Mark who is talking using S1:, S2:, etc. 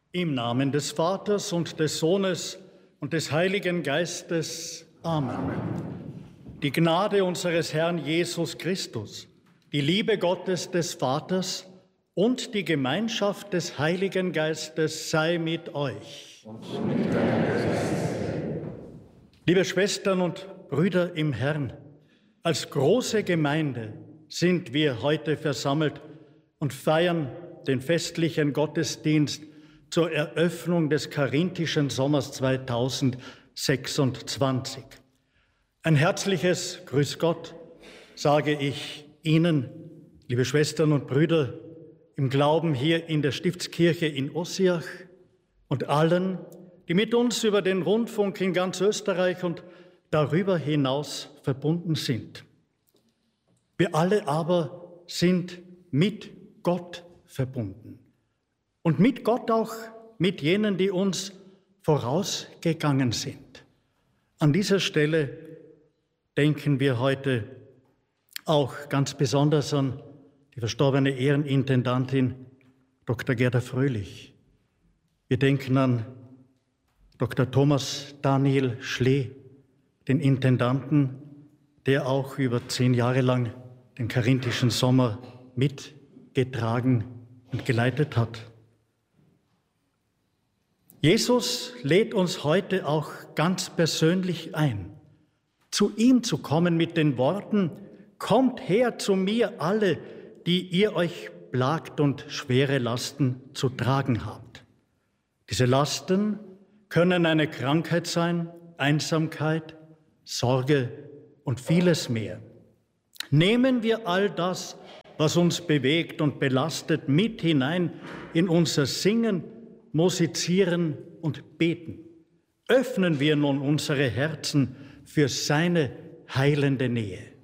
S1: Im Namen des Vaters und des Sohnes und des Heiligen Geistes. Amen. Die Gnade unseres Herrn Jesus Christus, die Liebe Gottes des Vaters und die Gemeinschaft des Heiligen Geistes sei mit euch. Und mit deinem Geist. Liebe Schwestern und Brüder im Herrn, als große Gemeinde sind wir heute versammelt und feiern den festlichen Gottesdienst zur Eröffnung des Karinthischen Sommers 2026. Ein herzliches Grüß Gott sage ich Ihnen, liebe Schwestern und Brüder, im Glauben hier in der Stiftskirche in Ossiach und allen, die mit uns über den Rundfunk in ganz Österreich und darüber hinaus verbunden sind. Wir alle aber sind mit Gott verbunden. Und mit Gott auch mit jenen, die uns vorausgegangen sind. An dieser Stelle denken wir heute auch ganz besonders an die verstorbene Ehrenintendantin Dr. Gerda Fröhlich. Wir denken an Dr. Thomas Daniel Schlee, den Intendanten, der auch über 10 Jahre lang den Karinthischen Sommer mitgetragen und geleitet hat. Jesus lädt uns heute auch ganz persönlich ein, zu ihm zu kommen mit den Worten: Kommt her zu mir alle, die ihr euch plagt und schwere Lasten zu tragen habt. Diese Lasten können eine Krankheit sein, Einsamkeit, Sorge und vieles mehr. Nehmen wir all das, was uns bewegt und belastet, mit hinein in unser Singen, Musizieren und Beten. Öffnen wir nun unsere Herzen für seine heilende Nähe.